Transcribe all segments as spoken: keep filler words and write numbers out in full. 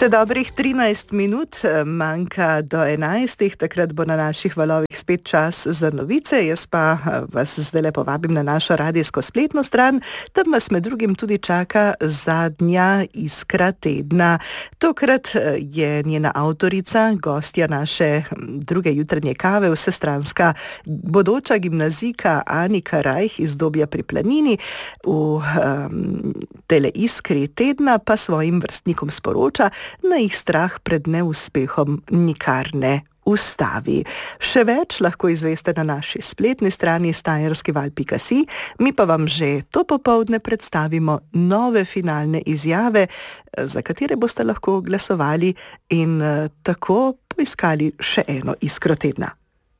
Še dobrih trinajst minut manjka do enajstih, takrat bo na naših valovih spet čas za novice. Jaz pa vas zdaj le povabim na našo radijsko spletno stran. Tam vas med drugim tudi čaka zadnja iskra tedna. Tokrat je njena avtorica, gostja naše druge jutranje kave, vsestranska bodoča gimnazijka Anika Rajh iz Dobja pri Planini. V um, tele iskri tedna pa svojim vrstnikom sporoča, na jih strah pred neuspehom nikar ne ustavi. Še več lahko izveste na naši spletni strani štajerskival pika si, mi pa vam že to popoldne predstavimo nove finalne izjave, za katere boste lahko glasovali in tako poiskali še eno iskro tedna.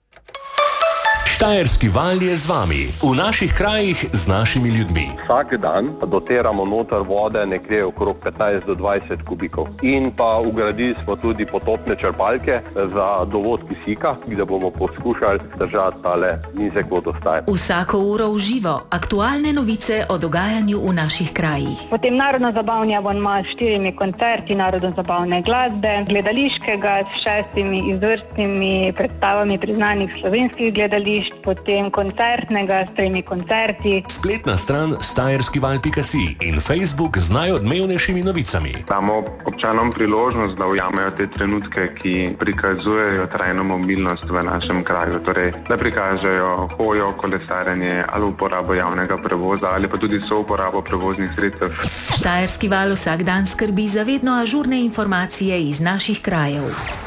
Štajerski val je z vami, v naših krajih z našimi ljudmi. Vsak dan doteramo noter vode nekje okrog petnajst do dvajset kubikov. In pa ugradili smo tudi potopne črpalke za dovod kisika, da bomo poskušali držati tale nizek vodostaj. Vsako uro v živo, aktualne novice o dogajanju v naših krajih. Potem narodno-zabavni abonma s štirimi koncerti narodno-zabavne glasbe, gledališkega s šestimi izvrstnimi predstavami priznanih slovenskih gledališč, potem koncertnega s tremi koncerti. Spletna stran štajerskival pika si in Facebook z najodmevnejšimi novicami. Damo občanom priložnost, da ujamejo te trenutke, ki prikazujejo trajno mobilnost v našem kraju. Torej, da prikažejo hojo, kolesarjenje ali uporabo javnega prevoza ali pa tudi souporabo prevoznih sredstev. Štajerski val vsak dan skrbi za vedno ažurne informacije iz naših krajev.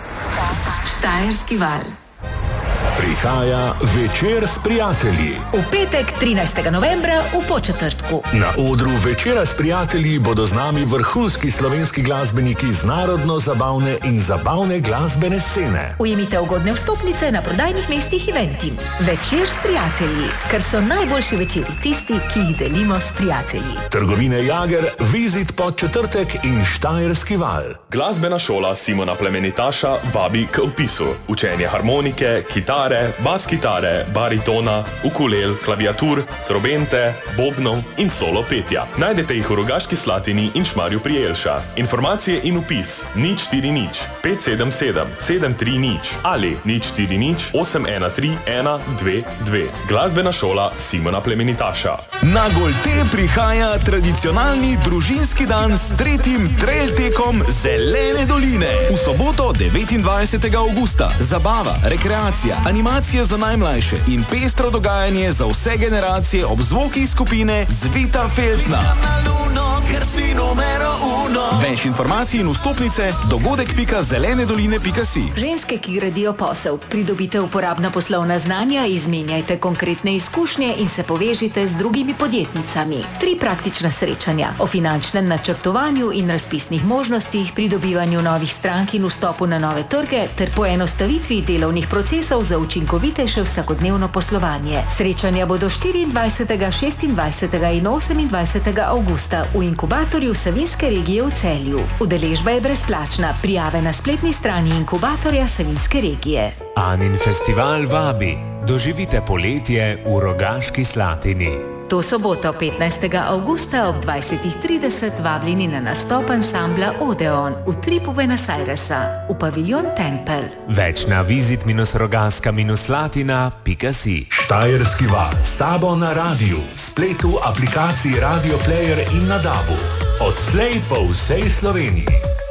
Štajerski val. Prihaja Večer s prijatelji. V petek, trinajstega novembra, v Podčetrtku. Na odru Večera s prijatelji bodo z nami vrhunski slovenski glasbeniki z narodno-zabavne in zabavne glasbene scene. Ujemite ugodne vstopnice na prodajnih mestih Eventim. Večer s prijatelji, ker so najboljši večeri tisti, ki jih delimo s prijatelji. Trgovine Jager, Vizit Podčetrtek in Štajerski val. Glasbena šola Simona Plemenitaša vabi k vpisu. Učenje harmonike, kitare, bas kitare, baritona, ukulel, klaviatur, trobente, bobnov in solo petja. Najdete jih v Rogaški Slatini in Šmarju pri Jelša. Informacije in vpis nič štiri nič pet sedem sedem sedem tri nič ali nič štiri nič osem ena tri ena dve dve. Glasbena šola Simona Plemenitaša. Na Golte prihaja tradicionalni družinski dan s tretjim trail tekom Zelene doline. V soboto devetindvajsetega avgusta. Zabava, rekreacija, animacije za najmlajše in pestro dogajanje za vse generacije ob zvokih skupine Zvita Feltna. Več informacij in vstopnice dogodek pika zelene doline pika si. Ženske, ki gradijo posel, pridobite uporabna poslovna znanja, izmenjajte konkretne izkušnje in se povežite z drugimi podjetnicami. Tri praktična srečanja o finančnem načrtovanju in razpisnih možnostih, pridobivanju novih strank in vstopu na nove trge ter poenostavitvi delovnih procesov za učinkovitejše vsakodnevno poslovanje. Srečanja bodo štiriindvajsetega, šestindvajsetega in osemindvajsetega avgusta v inkubatorju Savinjske regije v Celju. Udeležba je brezplačna. Prijave na spletni strani inkubatorja Savinjske regije. Anin festival vabi. Doživite poletje v Rogaški Slatini. To soboto, petnajstega avgusta ob dvajset trideset vabljeni na nastop ansambla Odeon v tripu Buenos Airesa v paviljon Tempel. Več na vizit rogaška slatina pika si. Štajerski val s tabo na radiju, spletu, aplikaciji Radio Player in na dabu. Odslej po vsej Sloveniji.